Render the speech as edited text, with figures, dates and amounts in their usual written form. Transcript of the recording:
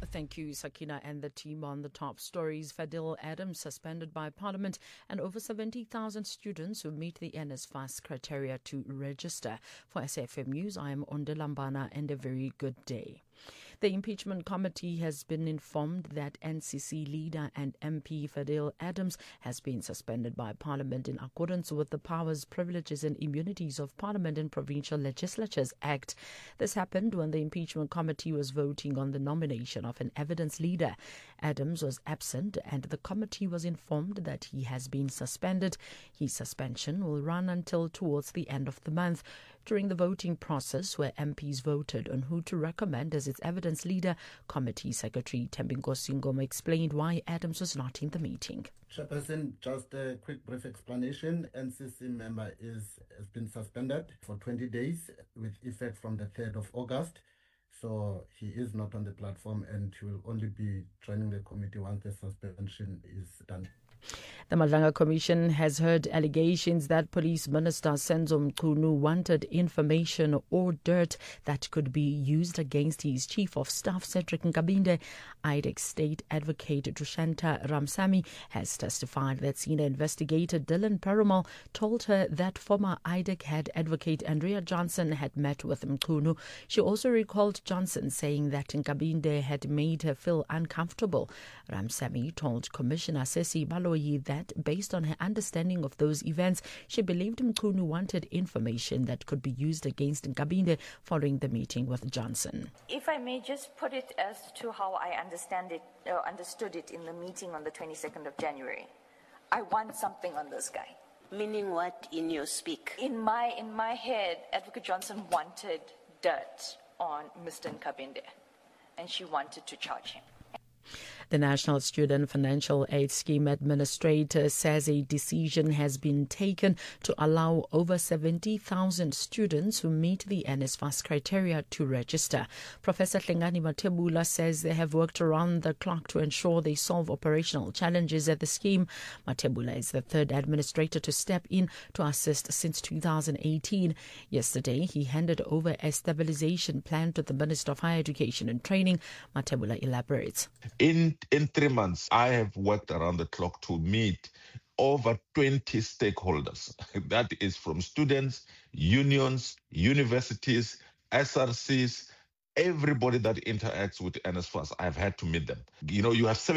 Thank you, Sakina and the team on the top stories. Fadil Adams suspended by Parliament, and over 70,000 students who meet the NSFAS criteria to register. For SAFM News, I am Onde Lambana, and a very good day. The impeachment committee has been informed that NCC leader and MP Fadil Adams has been suspended by Parliament in accordance with the Powers, Privileges and Immunities of Parliament and Provincial Legislatures Act. This happened when the impeachment committee was voting on the nomination of an evidence leader. Adams was absent and the committee was informed that he has been suspended. His suspension will run until towards the end of the month. During the voting process, where MPs voted on who to recommend as its evidence leader, Committee Secretary Thembinkosi Ngoma explained why Adams was not in the meeting. Chairperson, just a quick brief explanation. NCC member has been suspended for 20 days with effect from the 3rd of August. So he is not on the platform and he will only be joining the committee once the suspension is done. The Madlanga Commission has heard allegations that Police Minister Senzo Mchunu wanted information or dirt that could be used against his Chief of Staff Cedric Nkabinde. IDEC State Advocate Dushanta Ramsamy has testified that senior investigator Dylan Perumal told her that former IDEC head advocate Andrea Johnson had met with Mchunu. She also recalled Johnson saying that Nkabinde had made her feel uncomfortable. Ramsamy told Commissioner Sesi Baloyi that based on her understanding of those events, she believed Mchunu wanted information that could be used against Nkabinde following the meeting with Johnson. If I may just put it as to how I understood it in the meeting on the 22nd of January. I want something on this guy. Meaning what in your speak? In my head, Advocate Johnson wanted dirt on Mr. Nkabinde, and she wanted to charge him. The National Student Financial Aid Scheme Administrator says a decision has been taken to allow over 70,000 students who meet the NSFAS criteria to register. Professor Hlengani Mathebula says they have worked around the clock to ensure they solve operational challenges at the scheme. Mathebula is the third administrator to step in to assist since 2018. Yesterday, he handed over a stabilization plan to the Minister of Higher Education and Training. Mathebula elaborates. In 3 months, I have worked around the clock to meet over 20 stakeholders. That is from students, unions, universities, SRCs, everybody that interacts with NSFAS. I've had to meet them. You have